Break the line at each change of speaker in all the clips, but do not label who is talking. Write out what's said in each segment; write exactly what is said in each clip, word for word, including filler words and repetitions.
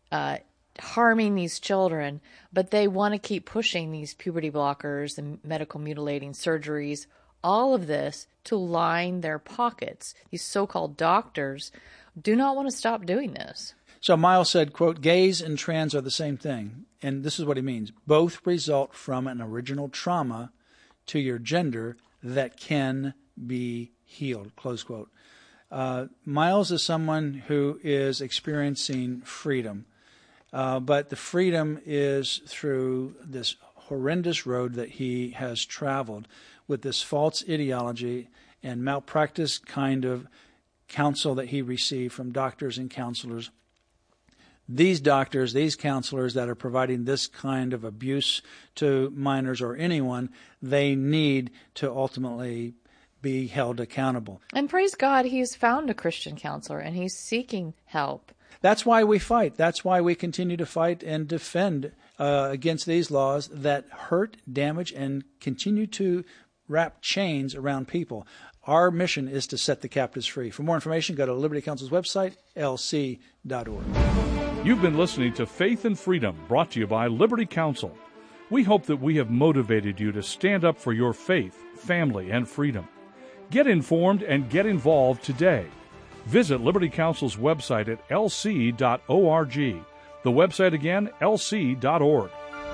uh, harming these children, but they want to keep pushing these puberty blockers and medical mutilating surgeries, all of this to line their pockets. These so-called doctors do not want to stop doing this.
So Miles said, quote, gays and trans are the same thing. And this is what he means. Both result from an original trauma to your gender that can be healed, close quote. Uh, Miles is someone who is experiencing freedom. Uh, but the freedom is through this horrendous road that he has traveled with this false ideology and malpractice kind of counsel that he received from doctors and counselors. These doctors, these counselors that are providing this kind of abuse to minors or anyone, they need to ultimately be held accountable.
And praise God, he's found a Christian counselor and he's seeking help.
That's why we fight. That's why we continue to fight and defend uh, against these laws that hurt, damage, and continue to wrap chains around people. Our mission is to set the captives free. For more information, go to Liberty Counsel's website, L C dot org.
You've been listening to Faith and Freedom, brought to you by Liberty Counsel. We hope that we have motivated you to stand up for your faith, family, and freedom. Get informed and get involved today. Visit Liberty Counsel's website at L C dot org. The website again, L C dot org.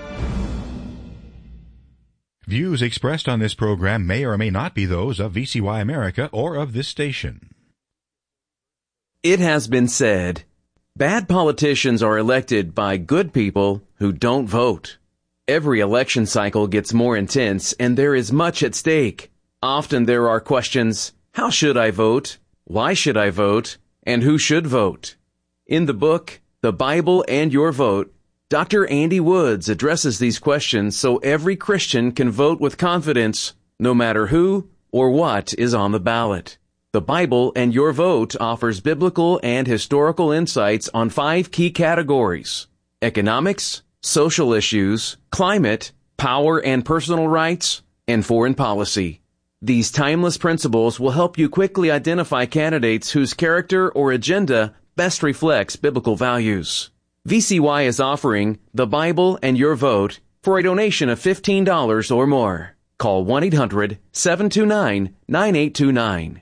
Views expressed on this program may or may not be those of V C Y America or of this station.
It has been said, bad politicians are elected by good people who don't vote. Every election cycle gets more intense and there is much at stake. Often there are questions, how should I vote? Why should I vote? And who should vote? In the book, The Bible and Your Vote, Doctor Andy Woods addresses these questions so every Christian can vote with confidence, no matter who or what is on the ballot. The Bible and Your Vote offers biblical and historical insights on five key categories: economics, social issues, climate, power and personal rights, and foreign policy. These timeless principles will help you quickly identify candidates whose character or agenda best reflects biblical values. V C Y is offering The Bible and Your Vote for a donation of fifteen dollars or more. Call one eight hundred seven two nine nine eight two nine.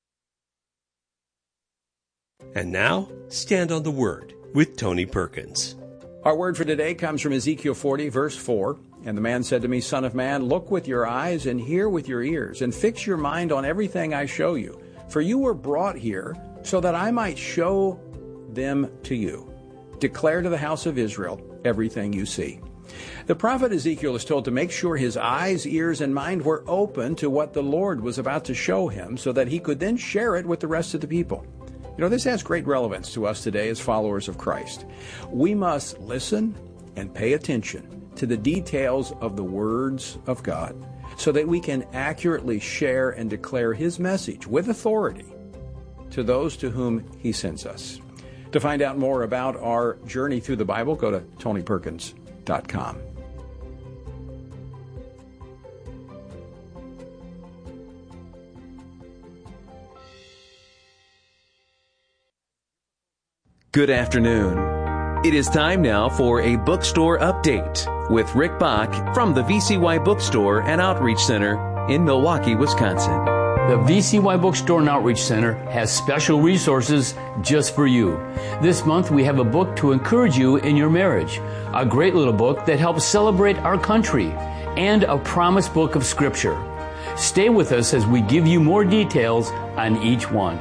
And now, Stand on the Word with Tony Perkins.
Our word for today comes from Ezekiel forty, verse four. And the man said to me, Son of man, look with your eyes and hear with your ears, and fix your mind on everything I show you. For you were brought here so that I might show them to you. Declare to the house of Israel everything you see. The prophet Ezekiel is told to make sure his eyes, ears, and mind were open to what the Lord was about to show him so that he could then share it with the rest of the people. You know, this has great relevance to us today as followers of Christ. We must listen and pay attention to the details of the words of God so that we can accurately share and declare His message with authority to those to whom He sends us. To find out more about our journey through the Bible, go to Tony Perkins dot com.
Good afternoon. It is time now for a bookstore update with Rick Bach from the V C Y Bookstore and Outreach Center in Milwaukee, Wisconsin.
The V C Y Bookstore and Outreach Center has special resources just for you. This month we have a book to encourage you in your marriage, a great little book that helps celebrate our country, and a promise book of Scripture. Stay with us as we give you more details on each one.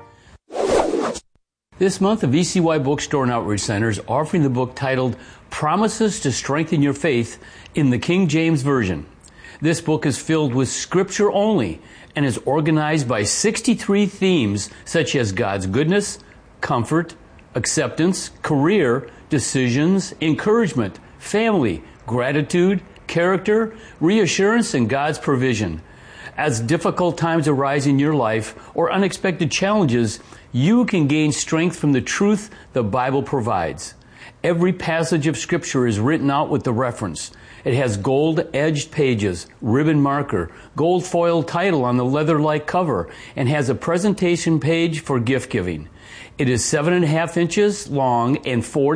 This month, the V C Y Bookstore and Outreach Center is offering the book titled Promises to Strengthen Your Faith in the King James Version. This book is filled with Scripture only and is organized by sixty-three themes such as God's goodness, comfort, acceptance, career, decisions, encouragement, family, gratitude, character, reassurance, and God's provision. As difficult times arise in your life or unexpected challenges, you can gain strength from the truth the Bible provides. Every passage of Scripture is written out with the reference. It has gold-edged pages, ribbon marker, gold foil title on the leather-like cover, and has a presentation page for gift giving. It is seven and a half inches long and four